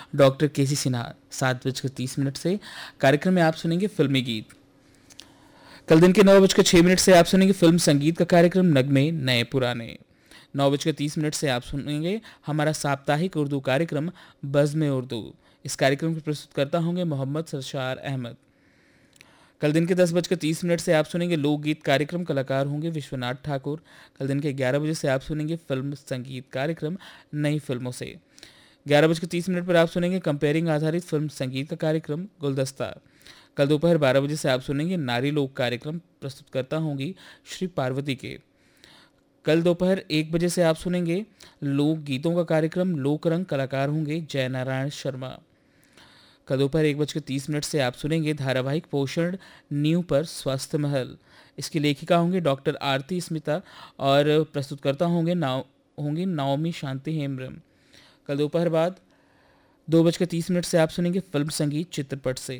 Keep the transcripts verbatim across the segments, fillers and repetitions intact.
Doctor के सी सिन्हा सात बजकर तीस मिनट से। कार्यक्रम में आप सुनेंगे फिल्मी गीत। कल दिन के नौ बजकर छः मिनट से आप सुनेंगे फिल्म संगीत का कार्यक्रम नगमे नए पुराने। नौ बजकर तीस मिनट से आप सुनेंगे हमारा साप्ताहिक उर्दू कार्यक्रम बज़्म उर्दू। इस कार्यक्रम को प्रस्तुत करता होंगे मोहम्मद सरशार अहमद। कल दिन के दस बजकर तीस मिनट से आप सुनेंगे लोकगीत कार्यक्रम, कलाकार होंगे विश्वनाथ ठाकुर। कल दिन के ग्यारह बजे से आप सुनेंगे फिल्म संगीत कार्यक्रम नई फिल्मों से। ग्यारह बजकर तीस मिनट पर आप सुनेंगे कंपेयरिंग आधारित फिल्म संगीत का कार्यक्रम गुलदस्ता। कल दोपहर बारह बजे से आप सुनेंगे नारी लोक कार्यक्रम, प्रस्तुत करता होंगी श्री पार्वती के। कल दोपहर एक बजे से आप सुनेंगे लोक गीतों का कार्यक्रम लोकरंग, कलाकार होंगे जय नारायण शर्मा। कल दोपहर एक बजकर तीस मिनट से आप सुनेंगे धारावाहिक पोषण न्यू पर स्वास्थ्य महल। इसकी लेखिका होंगे डॉक्टर आरती स्मिता और प्रस्तुतकर्ता होंगे नाव होंगी नाओमी शांति हेम्ब्रम। कल दोपहर बाद दो बजकर तीस मिनट से आप सुनेंगे फिल्म संगीत चित्रपट से।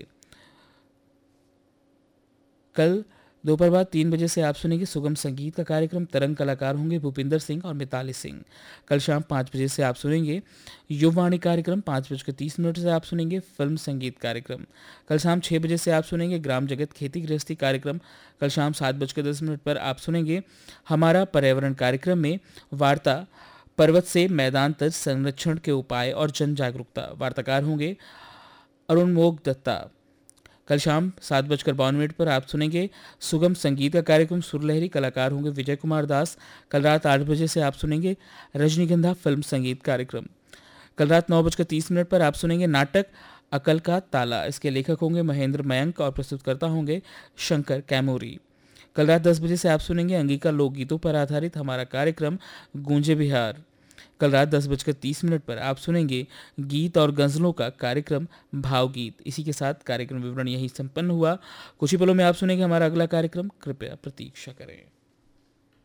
कल दोपहर बाद तीन बजे से आप सुनेंगे सुगम संगीत का कार्यक्रम तरंग, कलाकार होंगे भूपिंदर सिंह और मिताली सिंह। कल शाम पाँच बजे से आप सुनेंगे युववाणी कार्यक्रम। पाँच बजकर तीस मिनट से आप सुनेंगे फिल्म संगीत कार्यक्रम। कल शाम छः बजे से आप सुनेंगे ग्राम जगत खेती गृहस्थी कार्यक्रम। कल शाम सात बजकर दस मिनट पर आप सुनेंगे हमारा पर्यावरण कार्यक्रम में वार्ता पर्वत से मैदान तक संरक्षण के उपाय और जन जागरूकता। वार्ताकार होंगे अरुण मोग दत्ता। कल शाम सात बजकर बावन मिनट पर आप सुनेंगे सुगम संगीत का कार्यक्रम सुरलहरी, कलाकार होंगे विजय कुमार दास। कल रात आठ बजे से आप सुनेंगे रजनीगंधा फिल्म संगीत कार्यक्रम। कल रात नौ बजकर तीस मिनट पर आप सुनेंगे नाटक अकल का ताला। इसके लेखक होंगे महेंद्र मयंक और प्रस्तुतकर्ता होंगे शंकर कैमोरी। कल रात दस बजे से आप सुनेंगे अंगिका लोकगीतों पर आधारित हमारा कार्यक्रम गूंजे बिहार। कल रात दस बजकर तीस मिनट पर आप सुनेंगे गीत और गज़लों का कार्यक्रम भावगीत। इसी के साथ कार्यक्रम विवरण यही संपन्न हुआ। कुछ ही पलों में आप सुनेंगे हमारा अगला कार्यक्रम, कृपया प्रतीक्षा करें।